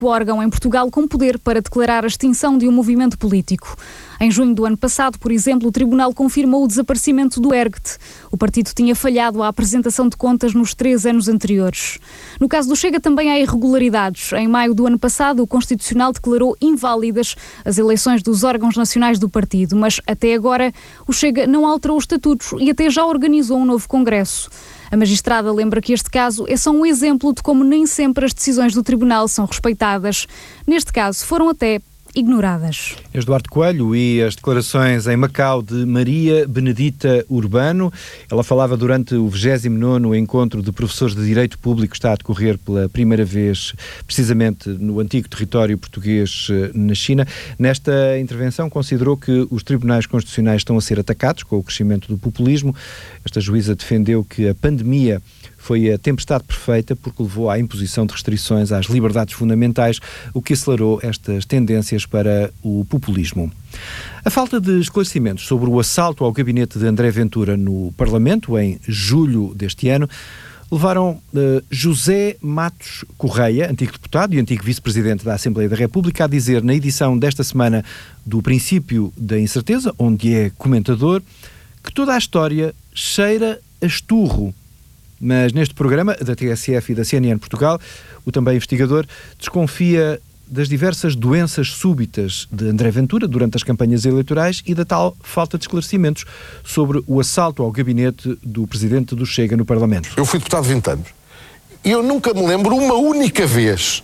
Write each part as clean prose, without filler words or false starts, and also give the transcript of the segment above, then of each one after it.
o órgão em Portugal com poder para declarar a extinção de um movimento político. Em junho do ano passado, por exemplo, o Tribunal confirmou o desaparecimento do ERGT. O partido tinha falhado à apresentação de contas nos 3 anos anteriores. No caso do Chega também há irregularidades. Em maio do ano passado, o Constitucional declarou inválidas as eleições dos órgãos nacionais do partido, mas até agora o Chega não alterou os estatutos e até já organizou um novo congresso. A magistrada lembra que este caso é só um exemplo de como nem sempre as decisões do Tribunal são respeitadas. Neste caso, foram até ignoradas. Eduardo Coelho e as declarações em Macau de Maria Benedita Urbano. Ela falava durante o 29º encontro de professores de Direito Público, que está a decorrer pela primeira vez, precisamente no antigo território português na China. Nesta intervenção considerou que os tribunais constitucionais estão a ser atacados com o crescimento do populismo. Esta juíza defendeu que a pandemia foi a tempestade perfeita porque levou à imposição de restrições às liberdades fundamentais, o que acelerou estas tendências para o populismo. A falta de esclarecimentos sobre o assalto ao gabinete de André Ventura no Parlamento, em julho deste ano, levaram José Matos Correia, antigo deputado e antigo vice-presidente da Assembleia da República, a dizer na edição desta semana do Princípio da Incerteza, onde é comentador, que toda a história cheira a esturro. Mas neste programa, da TSF e da CNN Portugal, o também investigador desconfia das diversas doenças súbitas de André Ventura durante as campanhas eleitorais e da tal falta de esclarecimentos sobre o assalto ao gabinete do presidente do Chega no Parlamento. Eu fui deputado 20 anos e eu nunca me lembro uma única vez,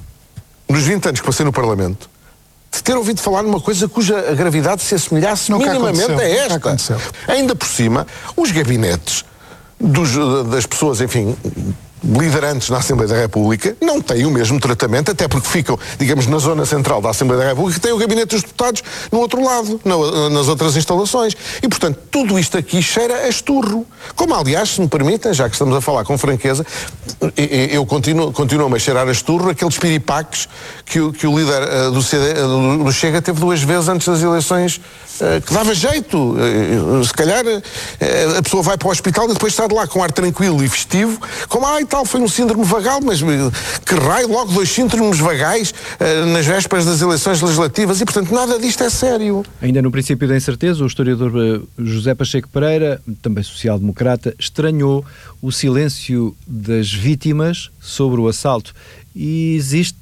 nos 20 anos que passei no Parlamento, de ter ouvido falar numa coisa cuja a gravidade se assemelhasse minimamente a esta. Ainda por cima, os gabinetes das pessoas, enfim, liderantes na Assembleia da República, não têm o mesmo tratamento, até porque ficam, digamos, na zona central da Assembleia da República, que tem o gabinete dos deputados no outro lado, nas outras instalações. E, portanto, tudo isto aqui cheira a esturro. Como, aliás, se me permitem, já que estamos a falar com franqueza, eu continuo a cheirar a esturro aqueles piripaques que o líder do Chega teve 2 vezes antes das eleições, que dava jeito. Se calhar a pessoa vai para o hospital e depois está de lá com ar tranquilo e festivo, como, tal, foi um síndrome vagal, mas que raio, logo 2 síndromes vagais nas vésperas das eleições legislativas, e portanto nada disto é sério. Ainda no Princípio da Incerteza, o historiador José Pacheco Pereira, também social-democrata, estranhou o silêncio das vítimas sobre o assalto e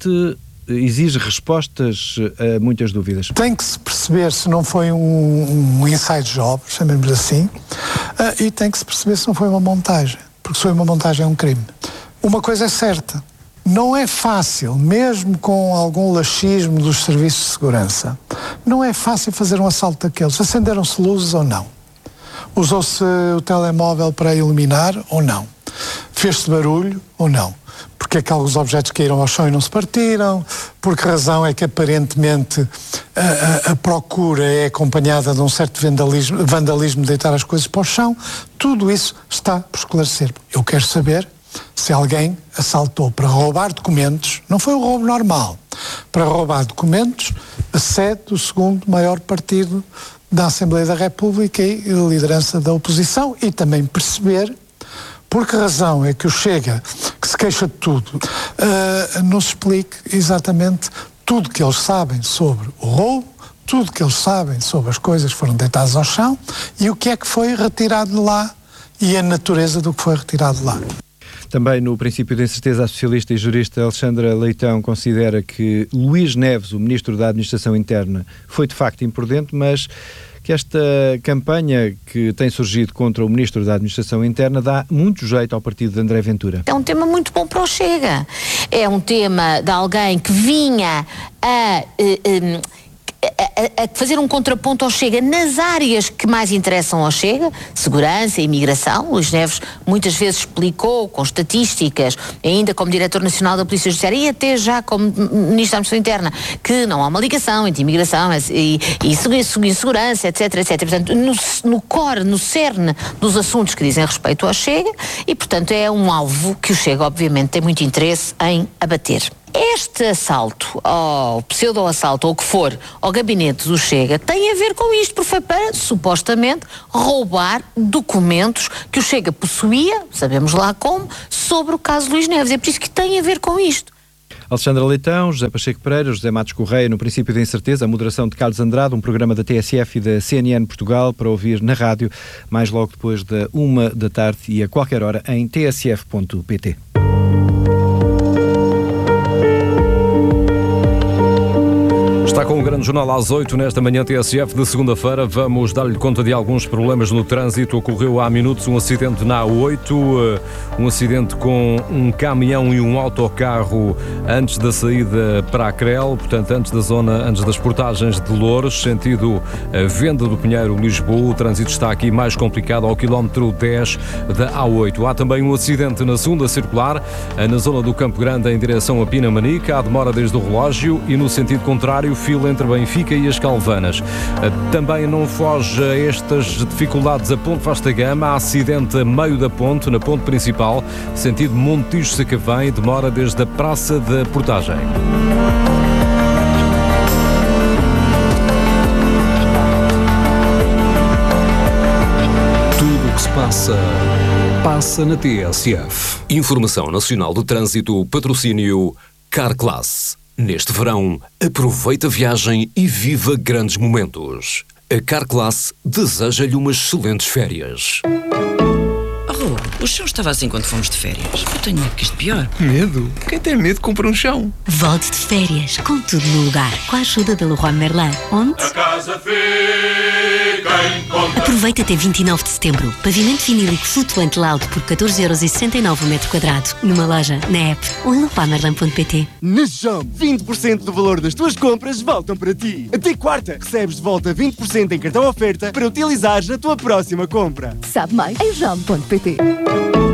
exige respostas a muitas dúvidas. Tem que se perceber se não foi um inside job, chamemos assim, e tem que se perceber se não foi uma montagem. Porque se foi uma montagem é um crime. Uma coisa é certa, não é fácil, mesmo com algum laxismo dos serviços de segurança, não é fácil fazer um assalto daqueles. Acenderam-se luzes ou não? Usou-se o telemóvel para iluminar ou não? Fez-se barulho ou não? Porque aqueles objetos caíram ao chão e não se partiram? Por que razão é que aparentemente a procura é acompanhada de um certo vandalismo de deitar as coisas para o chão? Tudo isso está por esclarecer. Eu quero saber se alguém assaltou para roubar documentos, não foi um roubo normal, para roubar documentos a sede do 2º maior partido da Assembleia da República e liderança da oposição, e também perceber por que razão é que o Chega, que se queixa de tudo, nos explique exatamente tudo que eles sabem sobre o roubo, tudo que eles sabem sobre as coisas que foram deitadas ao chão e o que é que foi retirado de lá e a natureza do que foi retirado de lá. Também no Princípio da Incerteza, a socialista e jurista Alexandra Leitão considera que Luís Neves, o Ministro da Administração Interna, foi de facto imprudente, mas que esta campanha que tem surgido contra o Ministro da Administração Interna dá muito jeito ao partido de André Ventura. É um tema muito bom para o Chega. É um tema de alguém que vinha a fazer um contraponto ao Chega nas áreas que mais interessam ao Chega, segurança e imigração. Luís Neves muitas vezes explicou com estatísticas, ainda como Diretor Nacional da Polícia Judiciária e até já como Ministro da Administração Interna, que não há uma ligação entre imigração e segurança, etc, etc. Portanto, no core, no cerne dos assuntos que dizem respeito ao Chega, e portanto é um alvo que o Chega obviamente tem muito interesse em abater. Este assalto, ou pseudo-assalto, ou o que for, ao gabinete do Chega, tem a ver com isto, porque foi para, supostamente, roubar documentos que o Chega possuía, sabemos lá como, sobre o caso Luís Neves. É por isso que tem a ver com isto. Alexandra Leitão, José Pacheco Pereira, José Matos Correia, no Princípio da Incerteza, a moderação de Carlos Andrade, um programa da TSF e da CNN Portugal para ouvir na rádio, mais logo depois da 1 da tarde e a qualquer hora em tsf.pt. Está com o grande jornal às 8 nesta manhã TSF de segunda-feira. Vamos dar-lhe conta de alguns problemas no trânsito. Ocorreu há minutos um acidente na A8, um acidente com um caminhão e um autocarro antes da saída para a Crel, portanto antes das portagens de Loures, sentido Venda do Pinheiro, Lisboa. O trânsito está aqui mais complicado ao quilómetro 10 da A8. Há também um acidente na segunda circular, na zona do Campo Grande em direção a Pinamanica. Há demora desde o relógio e no sentido contrário, fila entre Benfica e as Calvanas. Também não foge a estas dificuldades a Ponte Vasta Gama. Há acidente a meio da ponte, na ponte principal, sentido Montijo-Sacavém, demora desde a Praça da Portagem. Tudo o que se passa na TSF. Informação Nacional do Trânsito, patrocínio Carclass. Neste verão, aproveita a viagem e viva grandes momentos. A Carclass deseja-lhe umas excelentes férias. O chão estava assim quando fomos de férias. Eu tenho medo que isto pior. Medo? Quem tem medo compra um chão. Volte de férias, com tudo no lugar, com a ajuda da Leroy Merlin. Onde? A casa fica em conta. Aproveita até 29 de setembro. Pavimento vinílico flutuante Laude por 14,69€ o metro quadrado. Numa loja, na app ou em leroymerlin.pt. Na JOM, 20% do valor das tuas compras voltam para ti. Até quarta, recebes de volta 20% em cartão oferta para utilizares na tua próxima compra. Sabe mais em JOM.pt.